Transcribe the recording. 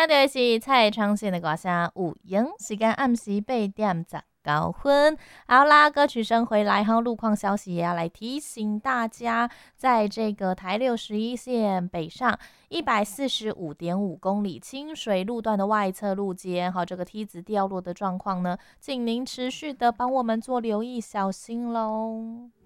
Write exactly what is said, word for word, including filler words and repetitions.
听到的是蔡昌宪的歌声《有影》，时间暗时八点十九分。好啦，歌曲声回来后，路况消息也要来提醒大家，在这个台六十一线北上一百四十五点五公里清水路段的外侧路肩，好，这个梯子掉落的状况呢，请您持续的帮我们做留意，小心喽。